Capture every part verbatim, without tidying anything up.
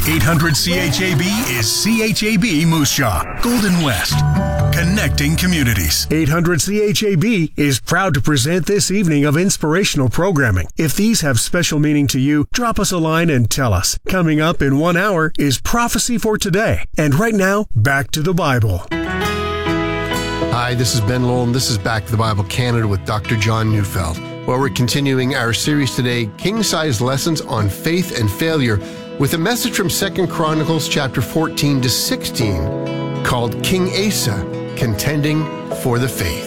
eight hundred C H A B is C H A B Moose Jaw, Golden West. Connecting communities. eight hundred C H A B is proud to present this evening of inspirational programming. If these have special meaning to you, drop us a line and tell us. Coming up in one hour is Prophecy for Today. And right now, back to the Bible. Hi, this is Ben Lowell, and this is Back to the Bible Canada with Doctor John Neufeld. Well, we're continuing our series today, King-Size Lessons on Faith and Failure, with a message from Second Chronicles chapter fourteen to sixteen, called King Asa, Contending for the Faith.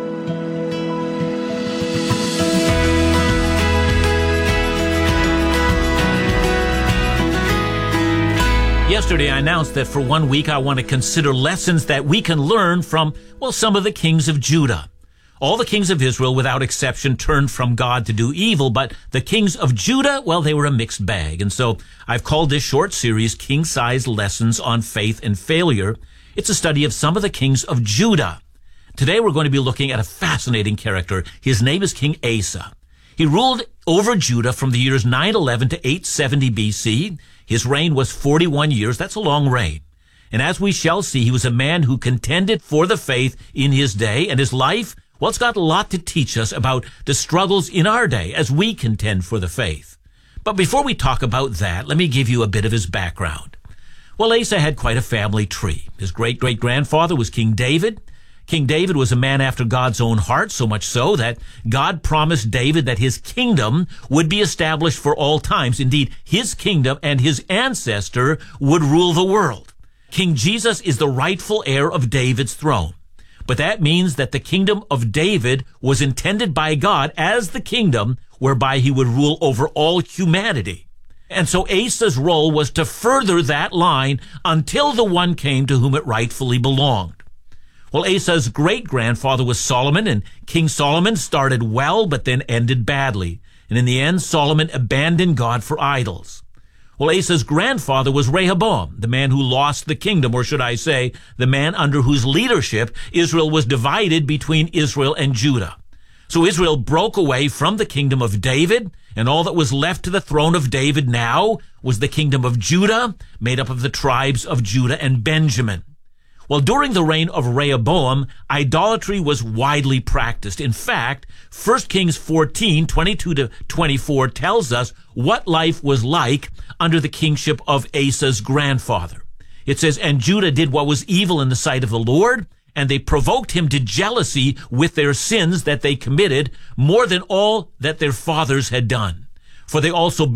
Yesterday, I announced that for one week I want to consider lessons that we can learn from, well, some of the kings of Judah. All the kings of Israel, without exception, turned from God to do evil, but the kings of Judah, well, they were a mixed bag. And so I've called this short series King-Size Lessons on Faith and Failure. It's a study of some of the kings of Judah. Today we're going to be looking at a fascinating character. His name is King Asa. He ruled over Judah from the years nine eleven to eight seventy B C. His reign was forty-one years. That's a long reign. And as we shall see, he was a man who contended for the faith in his day, and his life, well, it's got a lot to teach us about the struggles in our day as we contend for the faith. But before we talk about that, let me give you a bit of his background. Well, Asa had quite a family tree. His great-great-grandfather was King David. King David was a man after God's own heart, so much so that God promised David that his kingdom would be established for all times. Indeed, his kingdom and his ancestor would rule the world. King Jesus is the rightful heir of David's throne. But that means that the kingdom of David was intended by God as the kingdom whereby he would rule over all humanity. And so Asa's role was to further that line until the one came to whom it rightfully belonged. Well, Asa's great-grandfather was Solomon, and King Solomon started well but then ended badly. And in the end, Solomon abandoned God for idols. Well, Asa's grandfather was Rehoboam, the man who lost the kingdom, or should I say, the man under whose leadership Israel was divided between Israel and Judah. So Israel broke away from the kingdom of David, and all that was left to the throne of David now was the kingdom of Judah, made up of the tribes of Judah and Benjamin. Well, during the reign of Rehoboam, idolatry was widely practiced. In fact, First Kings fourteen, twenty-two to twenty-four tells us what life was like under the kingship of Asa's grandfather. It says, "And Judah did what was evil in the sight of the Lord, and they provoked him to jealousy with their sins that they committed more than all that their fathers had done. For they also